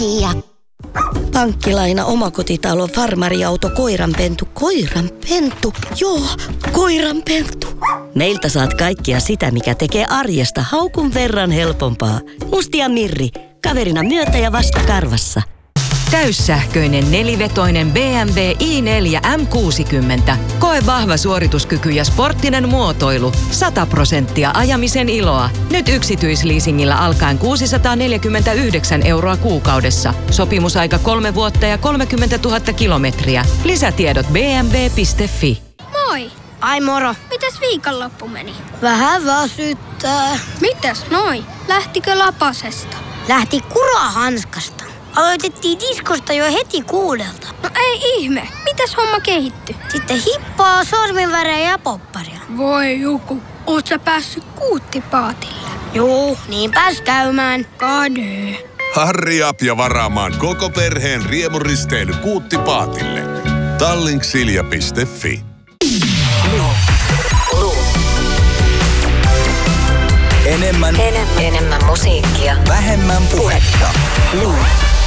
Pankkilaina, omakotitalo, farmariauto, koiranpentu. Koiranpentu? Joo, koiranpentu. Meiltä saat kaikkea sitä, mikä tekee arjesta haukun verran helpompaa. Mustia Mirri, kaverina myötä ja vastakarvassa. Täyssähköinen nelivetoinen BMW i4 M60. Koe vahva suorituskyky ja sporttinen muotoilu. 100% ajamisen iloa. Nyt yksityisleasingillä alkaen 649 € kuukaudessa. Sopimusaika 3 vuotta ja 30 000 kilometriä. Lisätiedot bmw.fi. Moi! Ai moro. Mitäs viikonloppu meni? Vähän väsyttää. Mitäs noi? Lähtikö lapasesta? Lähti kurahanskasta. Aloitettiin diskosta jo heti 6. No ei ihme. Mitäs homma kehittyi? Sitten hippaa, sorminvärejä ja popparia. Voi Juku, oot sä päässyt kuuttipaatille? Juu, niin pääs käymään. Kade. Hurry up ja varaamaan koko perheen riemuristeily Kuuttipaatille. Tallinksilja.fi. Enemmän musiikkia. Vähemmän puhetta.